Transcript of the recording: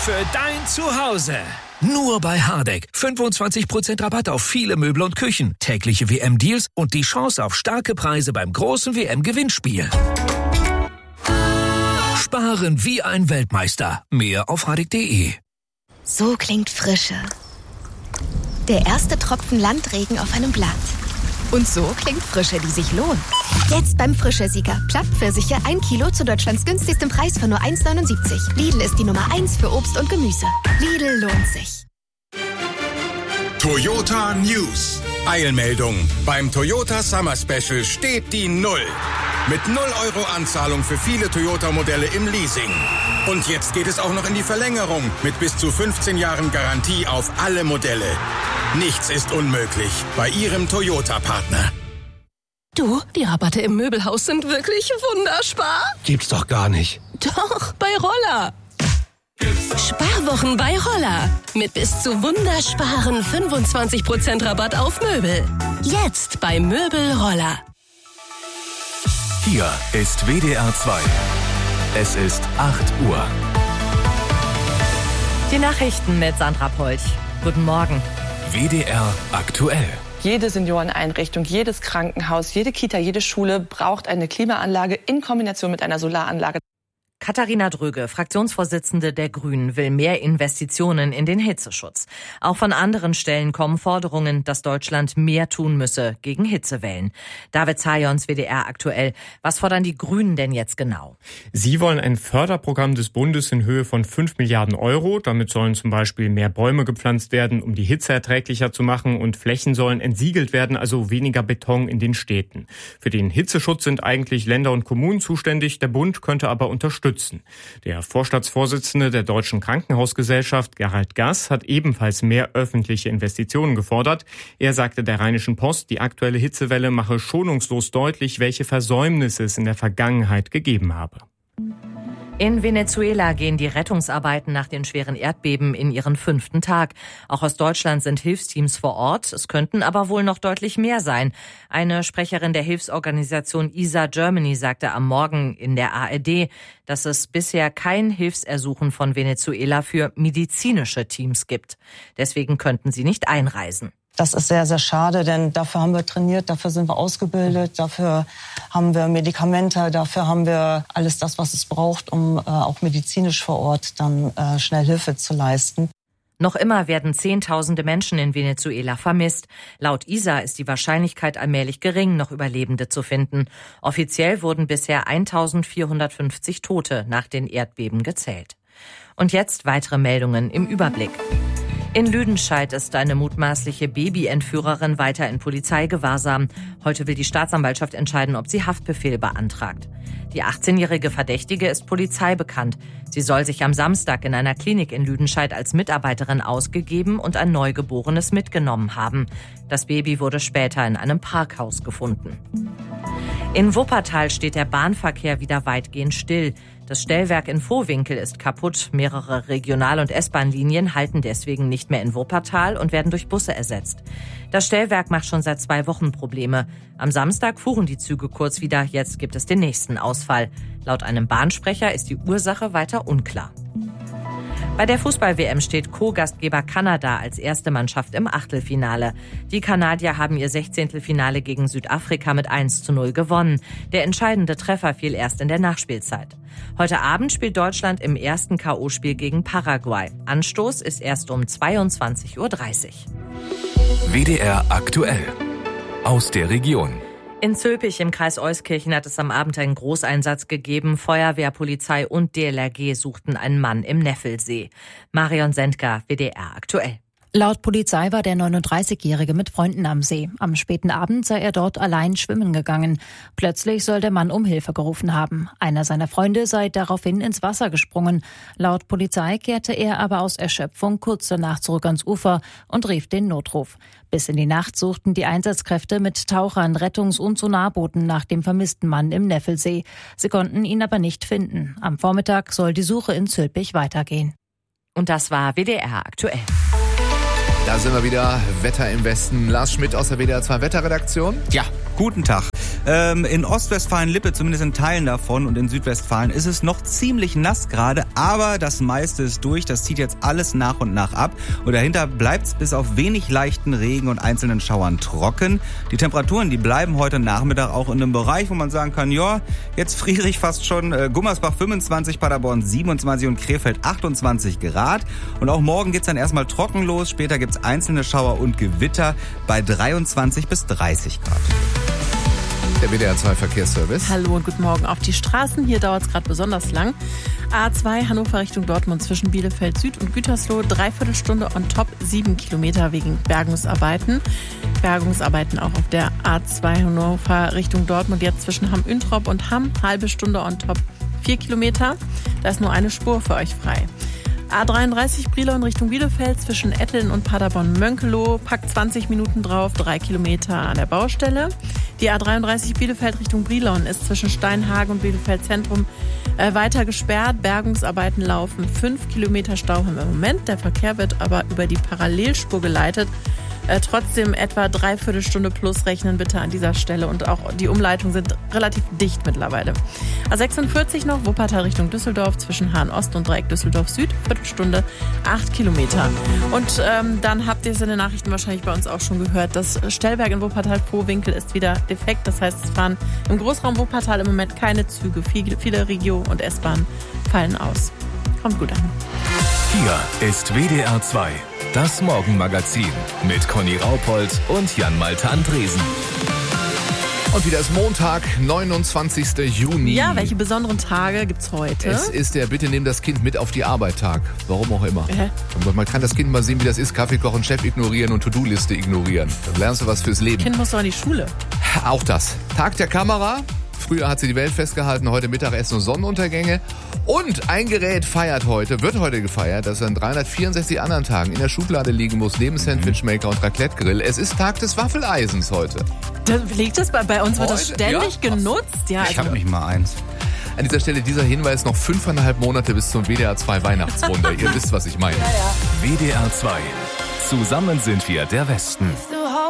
für dein Zuhause. Nur bei Hardegg. 25% Rabatt auf viele Möbel und Küchen, tägliche WM-Deals und die Chance auf starke Preise beim großen WM-Gewinnspiel. Sparen wie ein Weltmeister. Mehr auf hardegg.de. So klingt Frische. Der erste Tropfen Landregen auf einem Blatt. Und so klingt Frische, die sich lohnt. Jetzt beim Frische-Sieger. Plattpfirsiche 1 Kilo zu Deutschlands günstigstem Preis von nur 1,79. Lidl ist die Nummer 1 für Obst und Gemüse. Lidl lohnt sich. Toyota News. Eilmeldung. Beim Toyota Summer Special steht die 0. Mit 0 € Anzahlung für viele Toyota-Modelle im Leasing. Und jetzt geht es auch noch in die Verlängerung mit bis zu 15 Jahren Garantie auf alle Modelle. Nichts ist unmöglich bei Ihrem Toyota-Partner. Du, die Rabatte im Möbelhaus sind wirklich wunderbar. Gibt's doch gar nicht. Doch, bei Roller. Sparwochen bei Roller. Mit bis zu wundersparen 25% Rabatt auf Möbel. Jetzt bei Möbel Roller. Hier ist WDR 2. Es ist 8 Uhr. Die Nachrichten mit Sandra Polch. Guten Morgen. WDR aktuell. Jede Senioreneinrichtung, jedes Krankenhaus, jede Kita, jede Schule braucht eine Klimaanlage in Kombination mit einer Solaranlage. Katharina Dröge, Fraktionsvorsitzende der Grünen, will mehr Investitionen in den Hitzeschutz. Auch von anderen Stellen kommen Forderungen, dass Deutschland mehr tun müsse gegen Hitzewellen. David Zajons, WDR aktuell. Was fordern die Grünen denn jetzt genau? Sie wollen ein Förderprogramm des Bundes in Höhe von 5 Milliarden Euro. Damit sollen zum Beispiel mehr Bäume gepflanzt werden, um die Hitze erträglicher zu machen, und Flächen sollen entsiegelt werden, also weniger Beton in den Städten. Für den Hitzeschutz sind eigentlich Länder und Kommunen zuständig. Der Bund könnte aber unterstützen. Der Vorstandsvorsitzende der Deutschen Krankenhausgesellschaft, Gerald Gass, hat ebenfalls mehr öffentliche Investitionen gefordert. Er sagte der Rheinischen Post, die aktuelle Hitzewelle mache schonungslos deutlich, welche Versäumnisse es in der Vergangenheit gegeben habe. In Venezuela gehen die Rettungsarbeiten nach den schweren Erdbeben in ihren 5. Tag. Auch aus Deutschland sind Hilfsteams vor Ort. Es könnten aber wohl noch deutlich mehr sein. Eine Sprecherin der Hilfsorganisation ISA Germany sagte am Morgen in der ARD, dass es bisher kein Hilfsersuchen von Venezuela für medizinische Teams gibt. Deswegen könnten sie nicht einreisen. Das ist sehr, sehr schade, denn dafür haben wir trainiert, dafür sind wir ausgebildet, dafür haben wir Medikamente, dafür haben wir alles das, was es braucht, um auch medizinisch vor Ort dann schnell Hilfe zu leisten. Noch immer werden Zehntausende Menschen in Venezuela vermisst. Laut ISA ist die Wahrscheinlichkeit allmählich gering, noch Überlebende zu finden. Offiziell wurden bisher 1450 Tote nach den Erdbeben gezählt. Und jetzt weitere Meldungen im Überblick. In Lüdenscheid ist eine mutmaßliche Babyentführerin weiter in Polizeigewahrsam. Heute will die Staatsanwaltschaft entscheiden, ob sie Haftbefehl beantragt. Die 18-jährige Verdächtige ist Polizei bekannt. Sie soll sich am Samstag in einer Klinik in Lüdenscheid als Mitarbeiterin ausgegeben und ein Neugeborenes mitgenommen haben. Das Baby wurde später in einem Parkhaus gefunden. In Wuppertal steht der Bahnverkehr wieder weitgehend still. Das Stellwerk in Vohwinkel ist kaputt. Mehrere Regional- und S-Bahn-Linien halten deswegen nicht mehr in Wuppertal und werden durch Busse ersetzt. Das Stellwerk macht schon seit 2 Wochen Probleme. Am Samstag fuhren die Züge kurz wieder, jetzt gibt es den nächsten Ausfall. Laut einem Bahnsprecher ist die Ursache weiter unklar. Bei der Fußball-WM steht Co-Gastgeber Kanada als erste Mannschaft im Achtelfinale. Die Kanadier haben ihr 16. Finale gegen Südafrika mit 1:0 gewonnen. Der entscheidende Treffer fiel erst in der Nachspielzeit. Heute Abend spielt Deutschland im ersten K.O.-Spiel gegen Paraguay. Anstoß ist erst um 22:30 Uhr. WDR aktuell. Aus der Region. In Zülpich im Kreis Euskirchen hat es am Abend einen Großeinsatz gegeben. Feuerwehr, Polizei und DLRG suchten einen Mann im Neffelsee. Marion Sendker, WDR aktuell. Laut Polizei war der 39-Jährige mit Freunden am See. Am späten Abend sei er dort allein schwimmen gegangen. Plötzlich soll der Mann um Hilfe gerufen haben. Einer seiner Freunde sei daraufhin ins Wasser gesprungen. Laut Polizei kehrte er aber aus Erschöpfung kurz danach zurück ans Ufer und rief den Notruf. Bis in die Nacht suchten die Einsatzkräfte mit Tauchern, Rettungs- und Sonarbooten nach dem vermissten Mann im Neffelsee. Sie konnten ihn aber nicht finden. Am Vormittag soll die Suche in Zülpich weitergehen. Und das war WDR aktuell. Da sind wir wieder, Wetter im Westen. Lars Schmidt aus der WDR 2 Wetterredaktion. Ja, guten Tag. In Ostwestfalen-Lippe, zumindest in Teilen davon, und in Südwestfalen ist es noch ziemlich nass gerade, aber das meiste ist durch. Das zieht jetzt alles nach und nach ab. Und dahinter bleibt es bis auf wenig leichten Regen und einzelnen Schauern trocken. Die Temperaturen, die bleiben heute Nachmittag auch in einem Bereich, wo man sagen kann, ja, jetzt friere ich fast schon. Gummersbach 25, Paderborn 27 und Krefeld 28 Grad. Und auch morgen geht's dann erstmal trocken los. Später gibt's einzelne Schauer und Gewitter bei 23 bis 30 Grad. Der WDR 2 Verkehrsservice. Hallo und guten Morgen auf die Straßen. Hier dauert es gerade besonders lang. A2 Hannover Richtung Dortmund zwischen Bielefeld Süd und Gütersloh. 3/4 Stunde on top, 7 Kilometer wegen Bergungsarbeiten. Bergungsarbeiten auch auf der A2 Hannover Richtung Dortmund. Jetzt zwischen Hamm-Üntrop und Hamm. Halbe Stunde on top, 4 Kilometer. Da ist nur eine Spur für euch frei. A33 Brilon in Richtung Bielefeld zwischen Etteln und Paderborn-Mönkelow. Packt 20 Minuten drauf, 3 Kilometer an der Baustelle. Die A33 Bielefeld Richtung Brilon ist zwischen Steinhagen und Bielefeld Zentrum weiter gesperrt. Bergungsarbeiten laufen. 5 Kilometer Stau haben wir im Moment. Der Verkehr wird aber über die Parallelspur geleitet. Trotzdem etwa 3/4 Stunde plus rechnen bitte an dieser Stelle. Und auch die Umleitungen sind relativ dicht mittlerweile. A46 noch, Wuppertal Richtung Düsseldorf zwischen Hahn Ost und Dreieck Düsseldorf Süd. Viertelstunde, 8 Kilometer. Und dann habt ihr es in den Nachrichten wahrscheinlich bei uns auch schon gehört. Das Stellwerk in Wuppertal-Vohwinkel ist wieder defekt. Das heißt, es fahren im Großraum Wuppertal im Moment keine Züge. Viele Regio- und S-Bahnen fallen aus. Kommt gut an. Hier ist WDR 2. Das Morgenmagazin mit Conny Raupold und Jan-Malte Andresen. Und wieder ist Montag, 29. Juni. Ja, welche besonderen Tage gibt's heute? Es ist der Bitte nimm das Kind mit auf die Arbeit Tag. Warum auch immer. Man kann das Kind mal sehen, wie das ist. Kaffee kochen, Chef ignorieren und To-Do-Liste ignorieren. Dann lernst du was fürs Leben. Kind muss doch in die Schule. Auch das. Tag der Kamera. Früher hat sie die Welt festgehalten, heute Mittagessen und Sonnenuntergänge. Und ein Gerät wird heute gefeiert, das an 364 anderen Tagen in der Schublade liegen muss, neben Sandwichmaker und Raclette-Grill. Es ist Tag des Waffeleisens heute. Liegt das bei uns? Wird das ständig genutzt? Ja, ich habe nicht mal eins. An dieser Stelle dieser Hinweis, noch 5,5 Monate bis zum WDR 2 Weihnachtswunder. Ihr wisst, was ich meine. WDR 2. Zusammen sind wir der Westen.